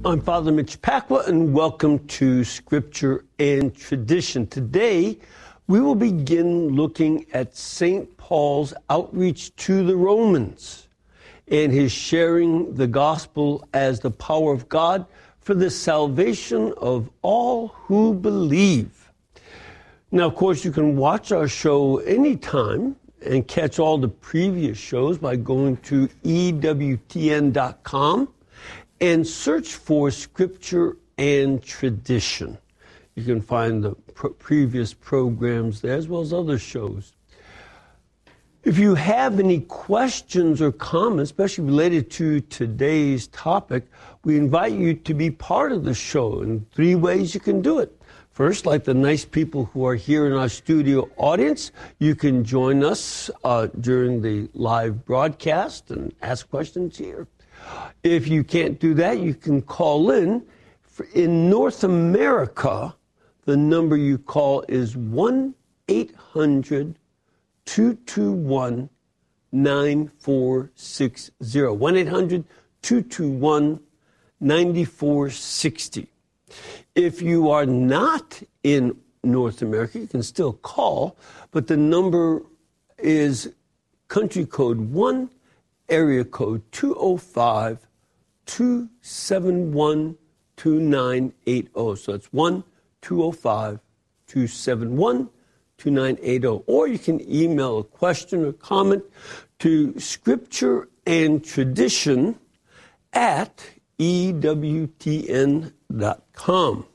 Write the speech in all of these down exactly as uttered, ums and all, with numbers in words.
I'm Father Mitch Pacwa, and welcome to Scripture and Tradition. Today, we will begin looking at Saint Paul's outreach to the Romans and his sharing the gospel as the power of God for the salvation of all who believe. Now, of course, you can watch our show anytime and catch all the previous shows by going to E W T N dot com. And search for Scripture and Tradition. You can find the pro- previous programs there as well as other shows. If you have any questions or comments, especially related to today's topic, we invite you to be part of the show in three ways you can do it. First, like the nice people who are here in our studio audience, you can join us uh, during the live broadcast and ask questions here. If you can't do that, you can call in. In North America, the number you call is one eight hundred two two one nine four six zero. one eight hundred two two one nine four six zero. If you are not in North America, you can still call, but the number is country code one, area code two oh five, two seven one, two nine eight oh. So it's one two oh five, two seven one, two nine eight oh. Or you can email a question or comment to Scripture and Tradition at E W T N dot com.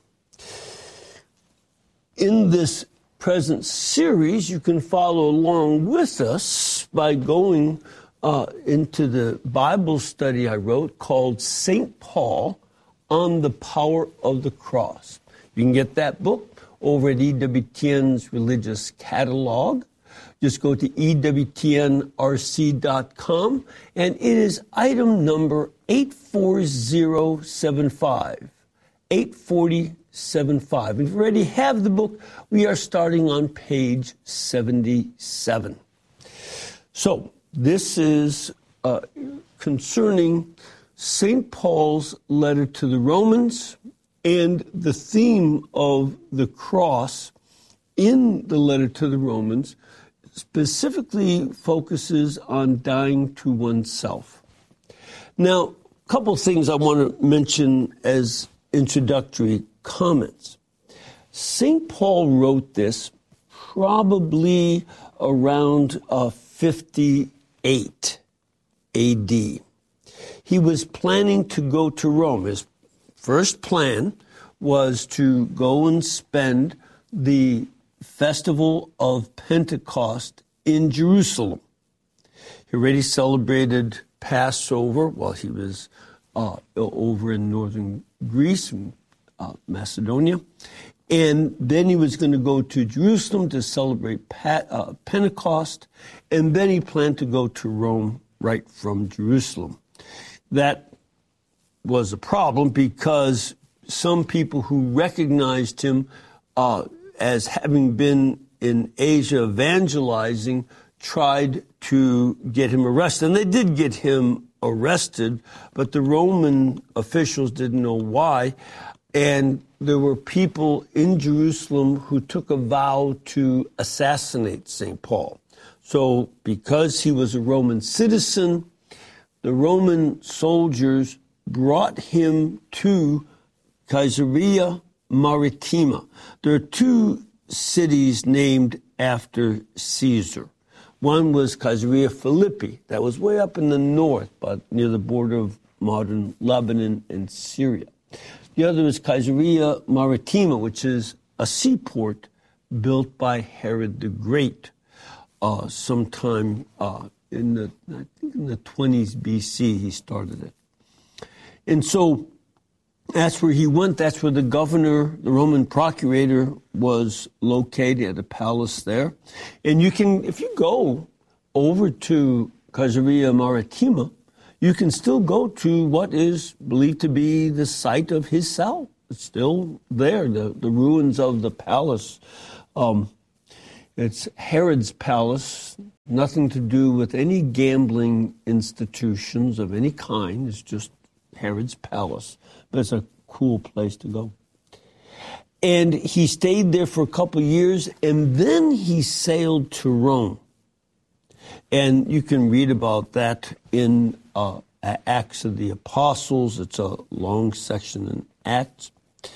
In this present series, you can follow along with us by going Uh, into the Bible study I wrote called Saint Paul on the Power of the Cross. You can get that book over at E W T N's Religious Catalog. Just go to E W T N R C dot com, and it is item number eight four zero seven five. eight four zero seven five. And if you already have the book, we are starting on page seventy-seven. So, this is uh, concerning Saint Paul's letter to the Romans, and the theme of the cross in the letter to the Romans specifically focuses on dying to oneself. Now, a couple of things I want to mention as introductory comments. Saint Paul wrote this probably around uh, fifty eight A D. He was planning to go to Rome. His first plan was to go and spend the festival of Pentecost in Jerusalem. He already celebrated Passover while he was uh, over in northern Greece and uh, Macedonia. And then he was going to go to Jerusalem to celebrate Pat, uh, Pentecost, and then he planned to go to Rome right from Jerusalem. That was a problem because some people who recognized him uh, as having been in Asia evangelizing tried to get him arrested. And they did get him arrested, but the Roman officials didn't know why. And there were people in Jerusalem who took a vow to assassinate Saint Paul. So because he was a Roman citizen, the Roman soldiers brought him to Caesarea Maritima. There are two cities named after Caesar. One was Caesarea Philippi. That was way up in the north, but near the border of modern Lebanon and Syria. The other is Caesarea Maritima, which is a seaport built by Herod the Great uh, sometime uh, in the, I think in the twenties B C he started it. And so that's where he went. That's where the governor, the Roman procurator, was located at a palace there. And you can, if you go over to Caesarea Maritima, you can still go to what is believed to be the site of his cell. It's still there, the, the ruins of the palace. Um, it's Herod's palace, nothing to do with any gambling institutions of any kind. It's just Herod's palace. But it's a cool place to go. And he stayed there for a couple of years, and then he sailed to Rome. And you can read about that in uh, Acts of the Apostles. It's a long section in Acts.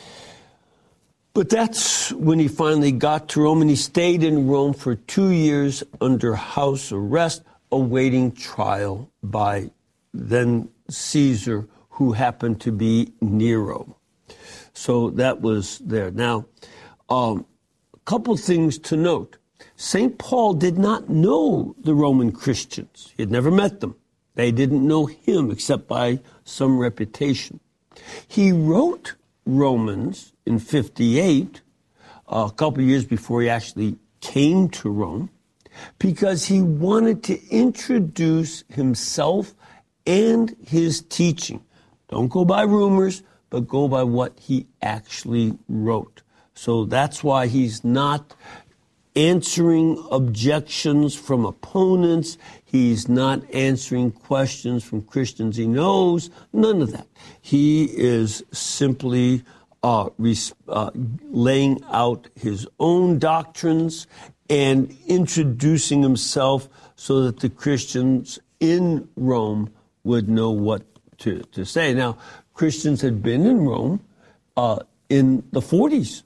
But that's when he finally got to Rome, and he stayed in Rome for two years under house arrest, awaiting trial by then Caesar, who happened to be Nero. So that was there. Now, um, a couple things to note. Saint Paul did not know the Roman Christians. He had never met them. They didn't know him except by some reputation. He wrote Romans in fifty-eight, uh, a couple of years before he actually came to Rome, because he wanted to introduce himself and his teaching. Don't go by rumors, but go by what he actually wrote. So that's why he's not answering objections from opponents. He's not answering questions from Christians he knows. None of that. He is simply uh, res- uh, laying out his own doctrines and introducing himself so that the Christians in Rome would know what to, to say. Now, Christians had been in Rome uh, in the forties.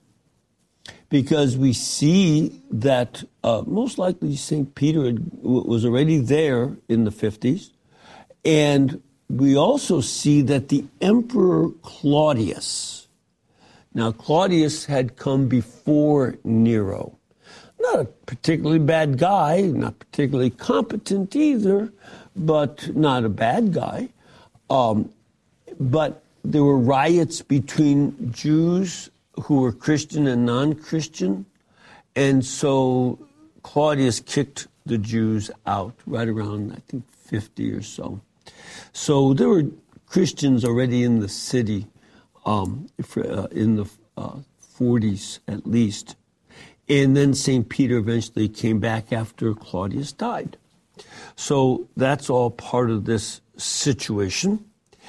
Because we see that uh, most likely Saint Peter had, was already there in the fifties. And we also see that the Emperor Claudius, now Claudius had come before Nero. Not a particularly bad guy, not particularly competent either, but not a bad guy. Um, but there were riots between Jews who were Christian and non-Christian. And so Claudius kicked the Jews out right around, I think, fifty or so. So there were Christians already in the city um, for, uh, in the uh, forties at least. And then Saint Peter eventually came back after Claudius died. So that's all part of this situation.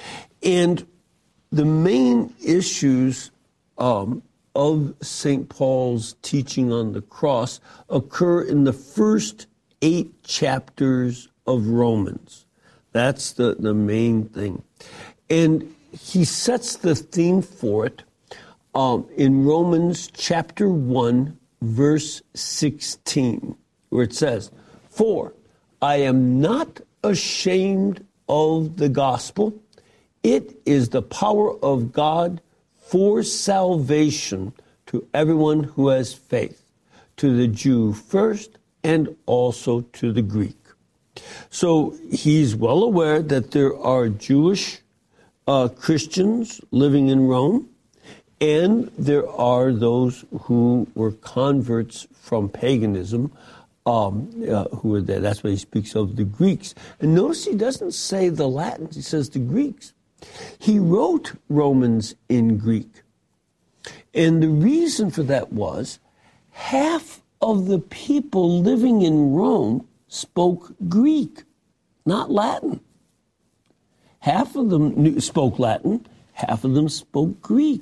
And the main issues Um, of Saint Paul's teaching on the cross occur in the first eight chapters of Romans. That's the, the main thing. And he sets the theme for it um, in Romans chapter one, verse sixteen, where it says, "For I am not ashamed of the gospel. It is the power of God for salvation to everyone who has faith, to the Jew first and also to the Greek." So he's well aware that there are Jewish uh, Christians living in Rome, and there are those who were converts from paganism um, uh, who were there. That's why he speaks of the Greeks. And notice he doesn't say the Latins, he says the Greeks. He wrote Romans in Greek. And the reason for that was half of the people living in Rome spoke Greek, not Latin. Half of them knew, spoke Latin, half of them spoke Greek.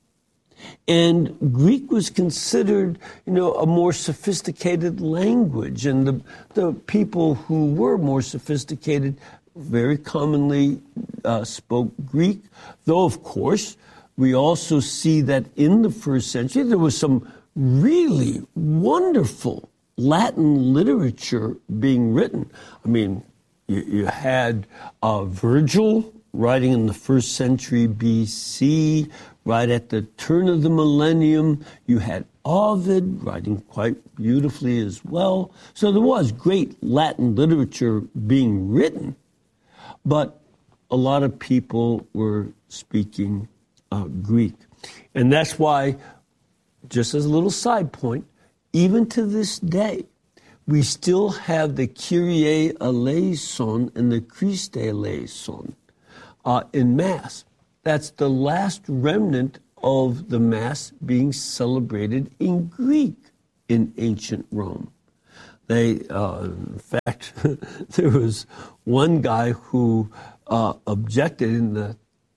And Greek was considered, you know, a more sophisticated language. And the, the people who were more sophisticated very commonly uh, spoke Greek, though, of course, we also see that in the first century there was some really wonderful Latin literature being written. I mean, you, you had uh, Virgil writing in the first century B C, right at the turn of the millennium. You had Ovid writing quite beautifully as well. So there was great Latin literature being written. But a lot of people were speaking uh, Greek. And that's why, just as a little side point, even to this day, we still have the Kyrie eleison and the Christe eleison uh, in Mass. That's the last remnant of the Mass being celebrated in Greek in ancient Rome. They, uh, in fact, there was one guy who uh, objected in the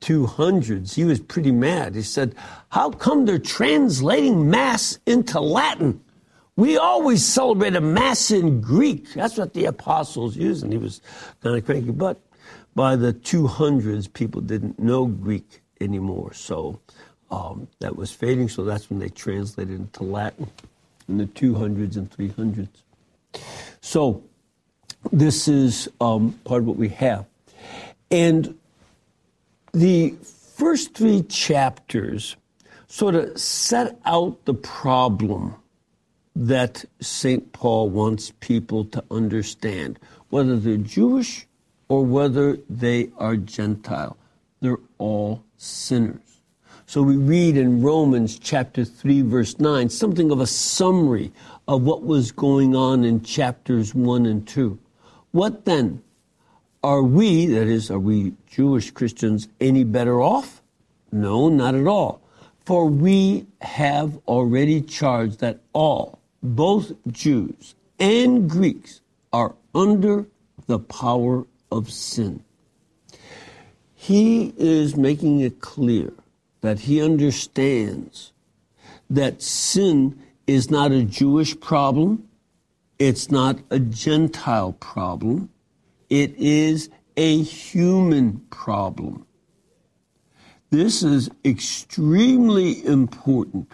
two hundreds, he was pretty mad. He said, how come they're translating Mass into Latin? We always celebrate a Mass in Greek. That's what the apostles used, and he was kind of cranky. But by the two hundreds, people didn't know Greek anymore, so um, that was fading, so that's when they translated into Latin in the two hundreds and three hundreds. So this is um, part of what we have. And the first three chapters sort of set out the problem that Saint Paul wants people to understand, whether they're Jewish or whether they are Gentile. They're all sinners. So we read in Romans chapter three, verse nine, something of a summary of what was going on in chapters one and two. What then? Are we, that is, are we Jewish Christians, any better off? No, not at all. For we have already charged that all, both Jews and Greeks, are under the power of sin. He is making it clear that he understands that sin is not a Jewish problem. It's not a Gentile problem. It is a human problem. This is extremely important.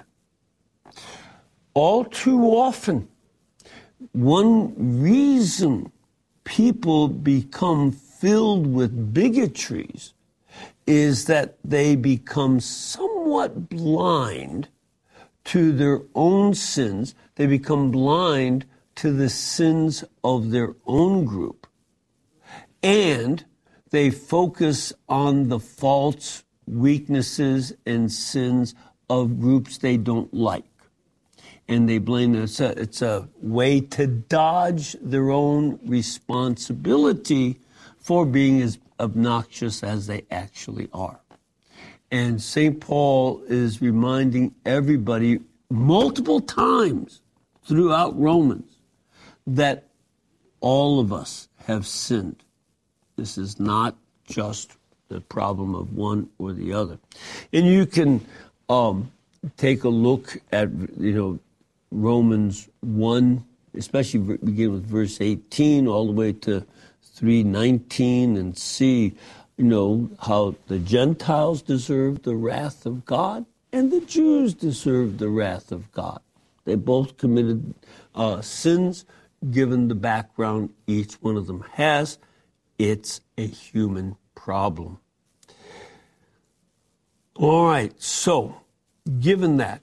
All too often, one reason people become filled with bigotries is that they become somewhat blind to their own sins. They become blind to the sins of their own group. And they focus on the faults, weaknesses, and sins of groups they don't like. And they blame them. It's a, it's a way to dodge their own responsibility for being as obnoxious as they actually are. And Saint Paul is reminding everybody multiple times throughout Romans that all of us have sinned. This is not just the problem of one or the other. And you can um, take a look at, you know, Romans one, especially begin with verse eighteen all the way to three nineteen, and see, you know, how the Gentiles deserve the wrath of God and the Jews deserve the wrath of God. They both committed uh, sins, given the background each one of them has. It's a human problem. All right, so given that,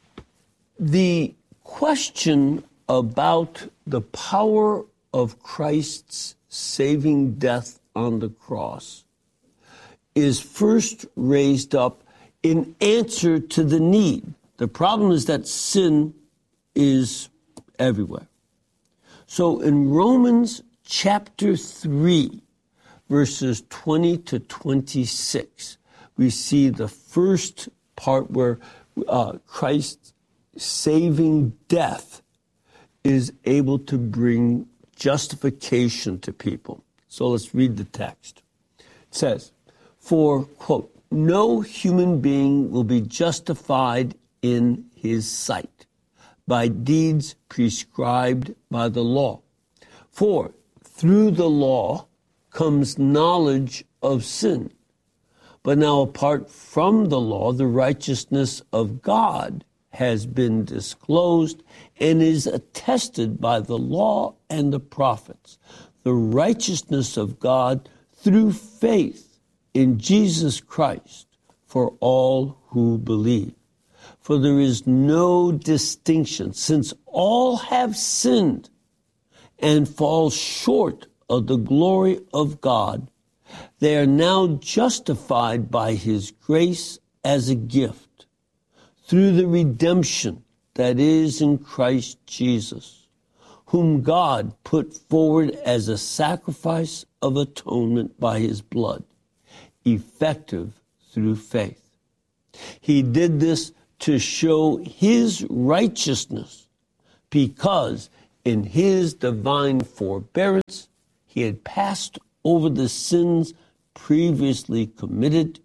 the question about the power of Christ's saving death on the cross is first raised up in answer to the need. The problem is that sin is everywhere. So in Romans chapter three, verses twenty to twenty-six, we see the first part where uh, Christ's saving death is able to bring justification to people. So let's read the text. It says, for, quote, no human being will be justified in his sight by deeds prescribed by the law. For through the law comes knowledge of sin. But now apart from the law, the righteousness of God has been disclosed and is attested by the law and the prophets, the righteousness of God through faith in Jesus Christ for all who believe. For there is no distinction, since all have sinned and fall short of the glory of God. They are now justified by his grace as a gift through the redemption that is in Christ Jesus, whom God put forward as a sacrifice of atonement by his blood, effective through faith. He did this to show his righteousness, because in his divine forbearance he had passed over the sins previously committed,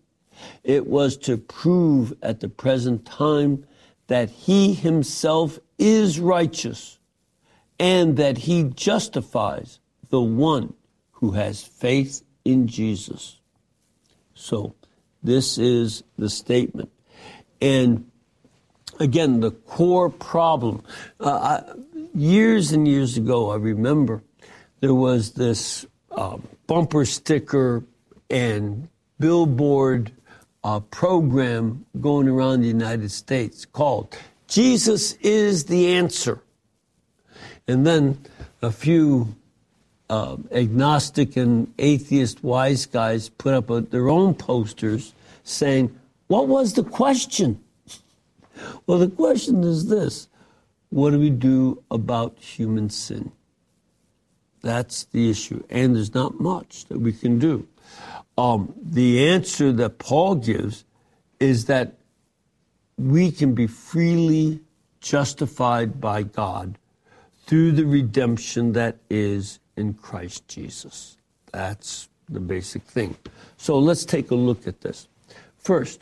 It was to prove at the present time that he himself is righteous and that he justifies the one who has faith in Jesus. So this is the statement. And again, the core problem, uh, I, years and years ago, I remember there was this uh, bumper sticker and billboard uh, program going around the United States called Jesus is the Answer. And then a few uh, agnostic and atheist wise guys put up a, their own posters saying, what was the question? Well, the question is this: what do we do about human sin? That's the issue. And there's not much that we can do. Um, the answer that Paul gives is that we can be freely justified by God through the redemption that is in Christ Jesus. That's the basic thing. So let's take a look at this. First,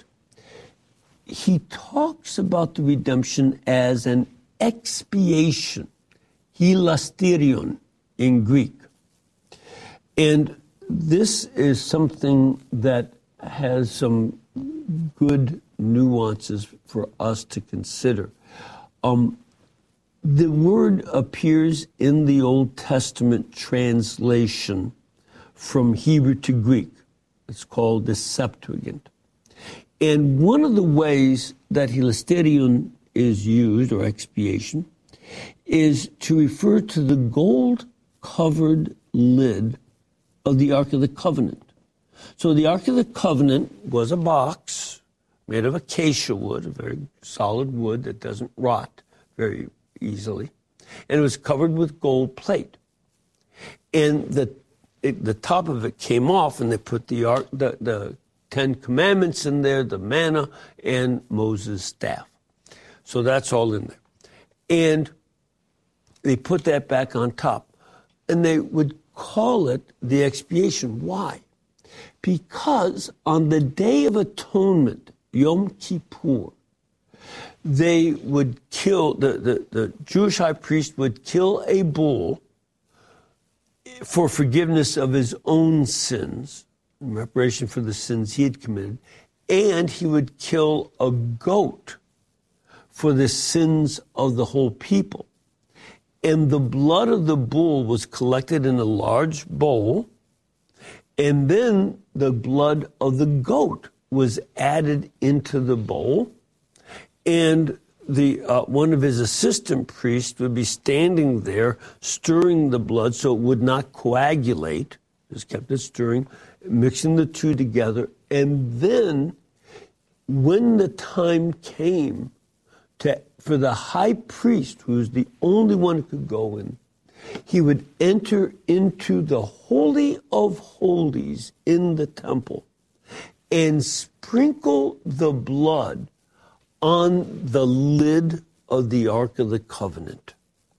he talks about the redemption as an expiation, hilasterion in Greek. And this is something that has some good nuances for us to consider. Um, the word appears in the Old Testament translation from Hebrew to Greek. It's called the Septuagint. And one of the ways that hilasterion is used, or expiation, is to refer to the gold-covered lid of the Ark of the Covenant. So the Ark of the Covenant was a box made of acacia wood, a very solid wood that doesn't rot very easily, and it was covered with gold plate. And the it, the top of it came off, and they put the ark, the, the Ten Commandments in there, the manna, and Moses' staff. So that's all in there. And they put that back on top. And they would call it the expiation. Why? Because on the Day of Atonement, Yom Kippur, they would kill, the, the, the Jewish high priest would kill a bull for forgiveness of his own sins, in reparation for the sins he had committed, and he would kill a goat for the sins of the whole people. And the blood of the bull was collected in a large bowl, and then the blood of the goat was added into the bowl, and the uh, one of his assistant priests would be standing there stirring the blood so it would not coagulate. Just kept it stirring, mixing the two together, and then when the time came to for the high priest, who was the only one who could go in, he would enter into the Holy of Holies in the temple and sprinkle the blood on the lid of the Ark of the Covenant.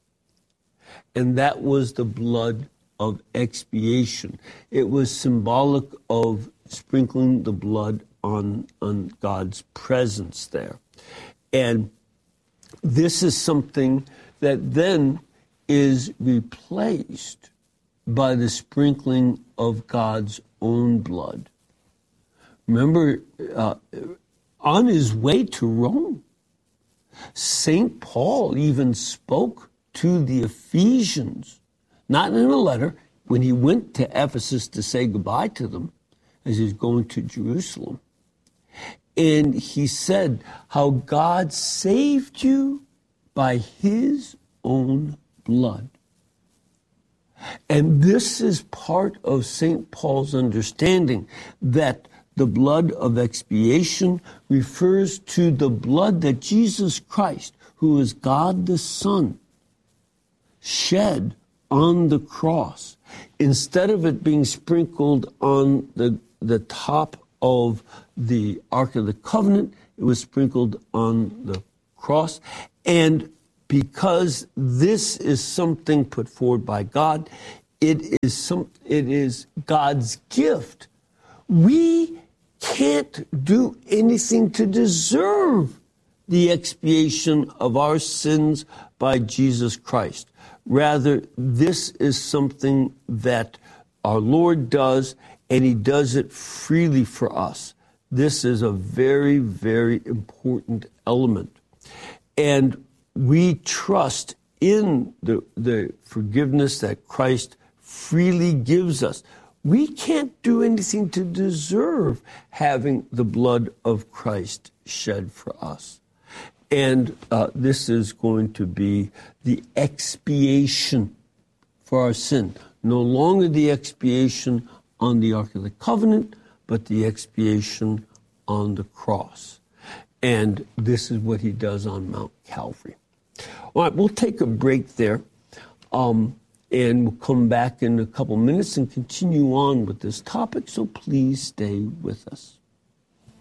And that was the blood of expiation. It was symbolic of sprinkling the blood on, on God's presence there. And this is something that then is replaced by the sprinkling of God's own blood. Remember, uh, on his way to Rome, Saint Paul even spoke to the Ephesians, not in a letter, when he went to Ephesus to say goodbye to them as he was going to Jerusalem. And he said how God saved you by his own blood. And this is part of Saint Paul's understanding that the blood of expiation refers to the blood that Jesus Christ, who is God the Son, shed on the cross. Instead of it being sprinkled on the, the top of the Ark of the Covenant, it was sprinkled on the cross. And because this is something put forward by God, it is some it is God's gift. We can't do anything to deserve the expiation of our sins by Jesus Christ. Rather, this is something that our Lord does, and he does it freely for us. This is a very, very important element. And we trust in the, the forgiveness that Christ freely gives us. We can't do anything to deserve having the blood of Christ shed for us. And uh, this is going to be the expiation for our sin. No longer the expiation on the Ark of the Covenant, but the expiation on the cross. And this is what he does on Mount Calvary. All right, we'll take a break there. Um, and we'll come back in a couple minutes and continue on with this topic. So please stay with us.